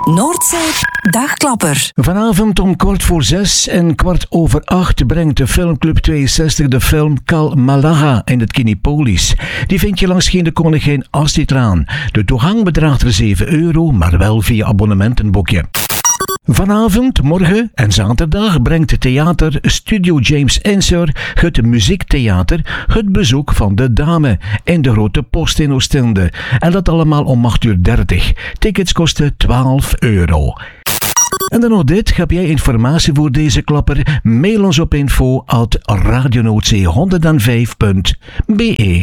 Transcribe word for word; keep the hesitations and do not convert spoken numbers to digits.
Noordzee Dagklapper. Vanavond om kwart voor zes en kwart over acht brengt de Filmclub tweeënzestig de film Kal Malaga in het Kinipolis. Die vind je langs Geen de Koningin Astridlaan. De toegang bedraagt er zeven euro, maar wel via abonnementenboekje. Vanavond, morgen en zaterdag brengt theater Studio James Ensor het muziektheater Het Bezoek van de Dame in de Grote Post in Oostende. En dat allemaal om acht uur dertig. Tickets kosten twaalf euro. En dan nog dit, heb jij informatie voor deze klapper? Mail ons op info at radionoordzee honderdvijf punt be.